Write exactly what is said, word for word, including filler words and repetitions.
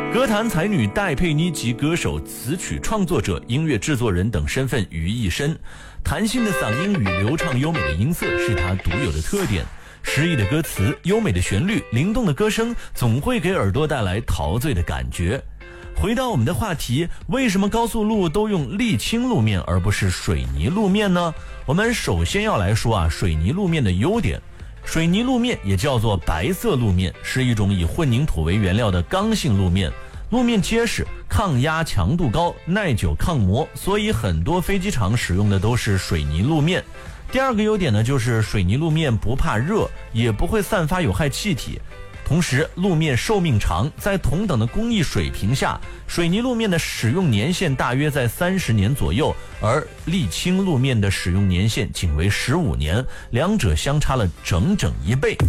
歌坛才女戴佩妮集歌手、词曲创作者、音乐制作人等身份于一身，弹性的嗓音与流畅优美的音色是她独有的特点。诗意的歌词、优美的旋律、灵动的歌声，总会给耳朵带来陶醉的感觉。回到我们的话题，为什么高速路都用沥青路面而不是水泥路面呢？我们首先要来说啊，水泥路面的优点。水泥路面也叫做白色路面，是一种以混凝土为原料的刚性路面，路面结实，抗压强度高，耐久抗磨，所以很多飞机场使用的都是水泥路面。第二个优点呢，就是水泥路面不怕热，也不会散发有害气体。同时路面寿命长，在同等的工艺水平下，水泥路面的使用年限大约在三十年左右，而沥青路面的使用年限仅为十五年，两者相差了整整一倍。